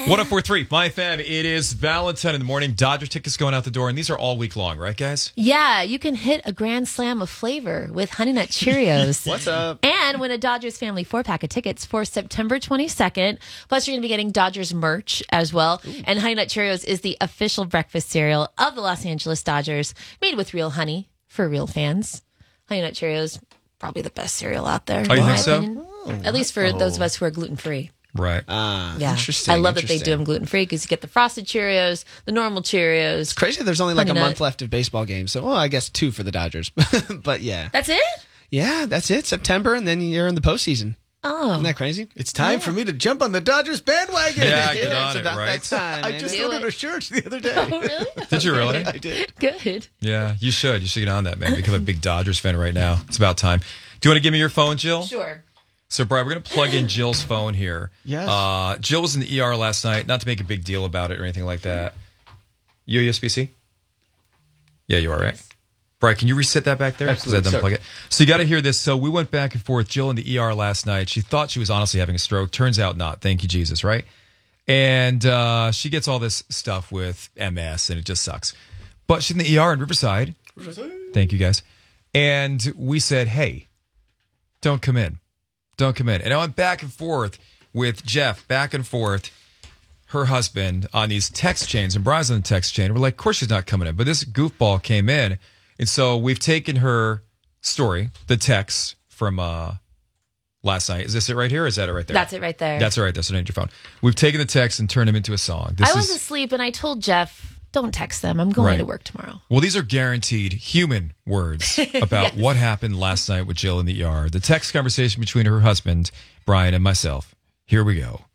1043, My FM. It is Valentine in the morning. Dodger tickets going out the door, and these are all week long, right, guys? Yeah, you can hit a grand slam of flavor with Honey Nut Cheerios. What's up? And win a Dodgers family 4-pack of tickets for September 22nd. Plus, you're going to be getting Dodgers merch as well. Ooh. And Honey Nut Cheerios is the official breakfast cereal of the Los Angeles Dodgers, made with real honey for real fans. Honey Nut Cheerios, probably the best cereal out there. Oh, you think so? At least for those of us who are gluten-free. Right. Yeah. Interesting. I love that they do them gluten-free because you get the frosted Cheerios, the normal Cheerios. It's crazy there's only like a month left of baseball games. So, well, I guess 2 for the Dodgers. But yeah. That's it? Yeah, that's it. September, and then you're in the postseason. Oh. Isn't that crazy? It's time for me to jump on the Dodgers bandwagon. Yeah, get on it's it, about right? that time, I man. just ordered a shirt the other day. Oh, really? Did you really? I did. Good. Yeah, you should. You should get on that, man. Become a big Dodgers fan right now. It's about time. Do you want to give me your phone, Jill? Sure. So, Brian, we're going to plug in Jill's phone here. Yes. Jill was in the ER last night. Not to make a big deal about it or anything like that. You USB-C? Yeah, you are, right? Brian, can you reset that back there? Absolutely, Plug it. So you got to hear this. So we went back and forth. Jill in the ER last night. She thought she was honestly having a stroke. Turns out not. Thank you, Jesus, right? And she gets all this stuff with MS, and it just sucks. But she's in the ER in Riverside. Thank you, guys. And we said, hey, don't come in. Don't come in. And I went back and forth with Jeff, back and forth, her husband, on these text chains. And Brian's on the text chain. We're like, of course she's not coming in. But this goofball came in. And so we've taken her story, the text from last night. Is this it right here? Or is that it right there? That's it right there. That's it right there. So don't hit your phone. We've taken the text and turned them into a song. I was asleep and I told Jeff, don't text them. I'm going to work tomorrow. Well, these are guaranteed human words about what happened last night with Jill in the ER. The text conversation between her husband, Brian, and myself. Here we go.